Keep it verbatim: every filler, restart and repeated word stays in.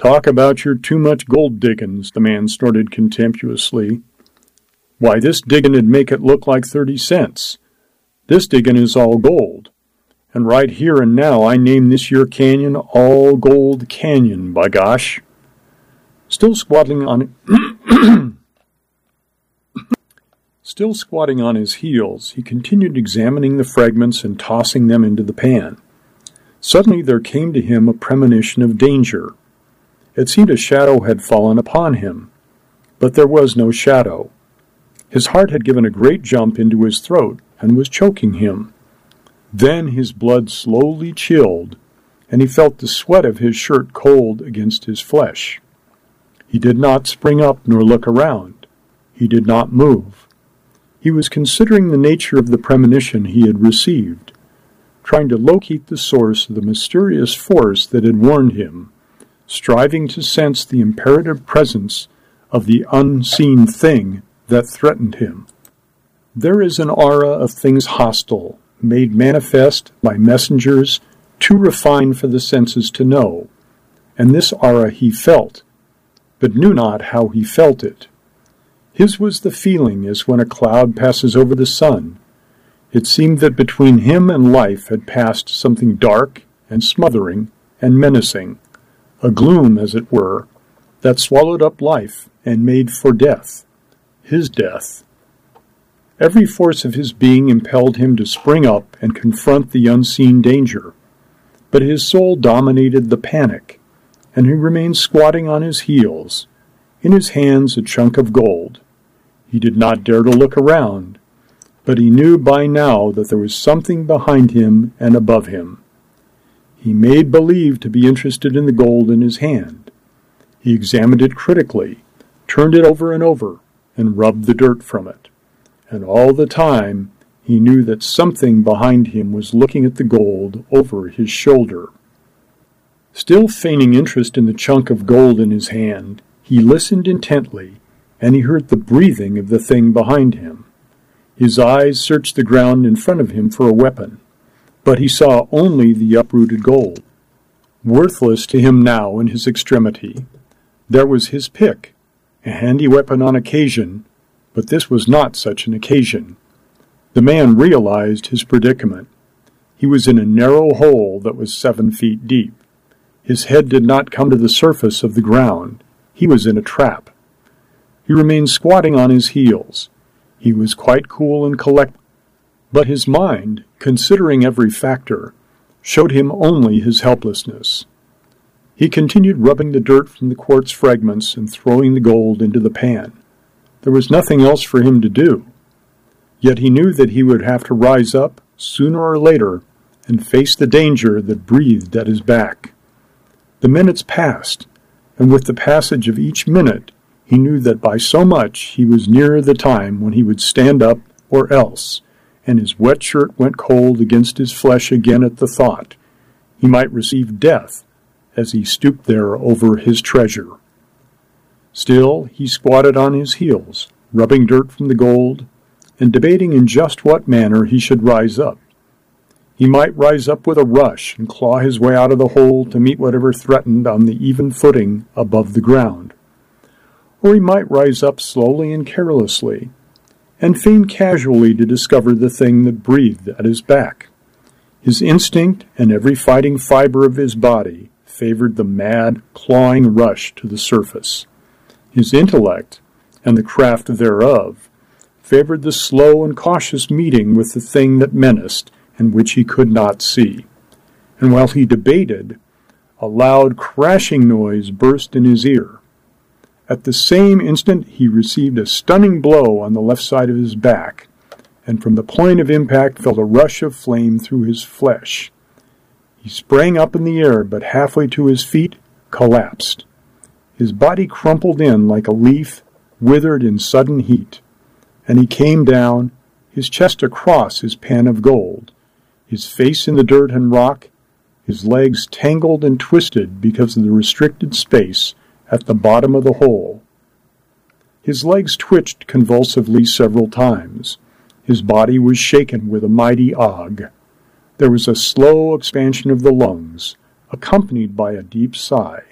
Talk about your too much gold diggins, the man snorted contemptuously. Why, this diggin' 'd make it look like thirty cents. This diggin' is all gold. And right here and now I name this year canyon All Gold Canyon, by gosh. Still squatting on Still squatting on his heels, he continued examining the fragments and tossing them into the pan. Suddenly there came to him a premonition of danger. It seemed a shadow had fallen upon him, but there was no shadow. His heart had given a great jump into his throat and was choking him. Then his blood slowly chilled, and he felt the sweat of his shirt cold against his flesh. He did not spring up nor look around. He did not move. He was considering the nature of the premonition he had received, trying to locate the source of the mysterious force that had warned him, striving to sense the imperative presence of the unseen thing that threatened him. There is an aura of things hostile, made manifest by messengers too refined for the senses to know, and this aura he felt, but knew not how he felt it. His was the feeling as when a cloud passes over the sun. It seemed that between him and life had passed something dark and smothering and menacing, a gloom, as it were, that swallowed up life and made for death, his death. Every force of his being impelled him to spring up and confront the unseen danger, but his soul dominated the panic, and he remained squatting on his heels, in his hands a chunk of gold. He did not dare to look around, but he knew by now that there was something behind him and above him. He made believe to be interested in the gold in his hand. He examined it critically, turned it over and over, and rubbed the dirt from it. And all the time he knew that something behind him was looking at the gold over his shoulder. Still feigning interest in the chunk of gold in his hand, he listened intently, and he heard the breathing of the thing behind him. His eyes searched the ground in front of him for a weapon, but he saw only the uprooted gold. Worthless to him now in his extremity, there was his pick, a handy weapon on occasion, but this was not such an occasion. The man realized his predicament. He was in a narrow hole that was seven feet deep. His head did not come to the surface of the ground. He was in a trap. He remained squatting on his heels. He was quite cool and collected, but his mind, considering every factor, showed him only his helplessness. He continued rubbing the dirt from the quartz fragments and throwing the gold into the pan. There was nothing else for him to do. Yet he knew that he would have to rise up, sooner or later, and face the danger that breathed at his back. The minutes passed, and with the passage of each minute, he knew that by so much he was nearer the time when he would stand up or else, and his wet shirt went cold against his flesh again at the thought. He might receive death as he stooped there over his treasure. Still, he squatted on his heels, rubbing dirt from the gold, and debating in just what manner he should rise up. He might rise up with a rush and claw his way out of the hole to meet whatever threatened on the even footing above the ground. Or he might rise up slowly and carelessly, and feign casually to discover the thing that breathed at his back. His instinct and every fighting fiber of his body favored the mad, clawing rush to the surface. His intellect, and the craft thereof, favored the slow and cautious meeting with the thing that menaced and which he could not see. And while he debated, a loud crashing noise burst in his ear. At the same instant he received a stunning blow on the left side of his back, and from the point of impact felt a rush of flame through his flesh. He sprang up in the air, but halfway to his feet, collapsed. His body crumpled in like a leaf withered in sudden heat, and he came down, his chest across his pan of gold, his face in the dirt and rock, his legs tangled and twisted because of the restricted space at the bottom of the hole. His legs twitched convulsively several times. His body was shaken with a mighty ague. There was a slow expansion of the lungs, accompanied by a deep sigh.